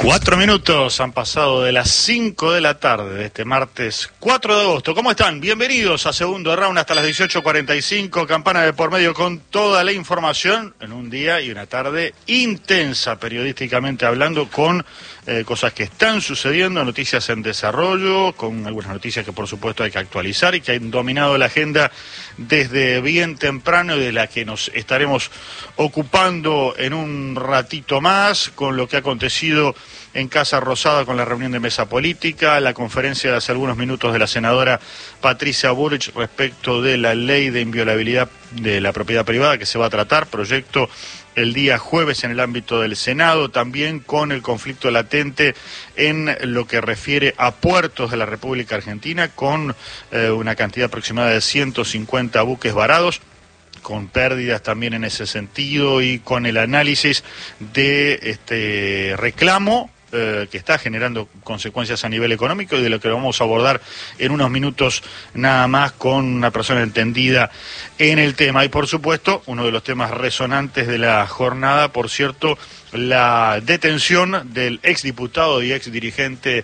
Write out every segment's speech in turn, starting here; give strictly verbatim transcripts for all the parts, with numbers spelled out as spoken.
Cuatro minutos han pasado de las cinco de la tarde de este martes cuatro de agosto. ¿Cómo están? Bienvenidos a Segundo Round hasta las dieciocho cuarenta y cinco. Campana de por medio con toda la información en un día y una tarde intensa periodísticamente hablando, con eh, cosas que están sucediendo, noticias en desarrollo, con algunas noticias que por supuesto hay que actualizar y que han dominado la agenda desde bien temprano y de la que nos estaremos ocupando en un ratito más, con lo que ha acontecido en Casa Rosada con la reunión de mesa política, la conferencia de hace algunos minutos de la senadora Patricia Bullrich respecto de la ley de inviolabilidad de la propiedad privada que se va a tratar, proyecto el día jueves en el ámbito del Senado, también con el conflicto latente en lo que refiere a puertos de la República Argentina, con eh, una cantidad aproximada de ciento cincuenta buques varados, con pérdidas también en ese sentido, y con el análisis de este reclamo eh, que está generando consecuencias a nivel económico, y de lo que vamos a abordar en unos minutos nada más con una persona entendida en el tema. Y por supuesto, uno de los temas resonantes de la jornada, por cierto, la detención del exdiputado y exdirigente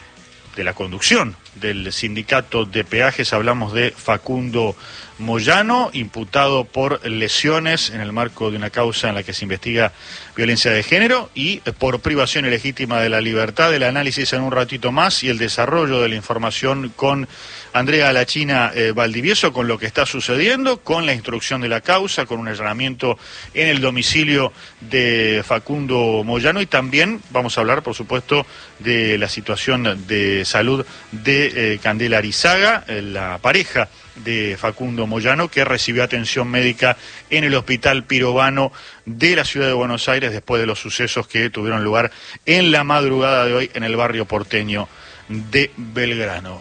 de la conducción del sindicato de peajes. Hablamos de Facundo Moyano, imputado por lesiones en el marco de una causa en la que se investiga violencia de género y por privación ilegítima de la libertad. El análisis en un ratito más y el desarrollo de la información con Andrea Lachina eh, Valdivieso, con lo que está sucediendo, con la instrucción de la causa, con un allanamiento en el domicilio de Facundo Moyano, y también vamos a hablar, por supuesto, de la situación de salud de eh, Candela Arizaga, eh, la pareja de Facundo Moyano, que recibió atención médica en el Hospital Pirovano de la ciudad de Buenos Aires después de los sucesos que tuvieron lugar en la madrugada de hoy en el barrio porteño de Belgrano.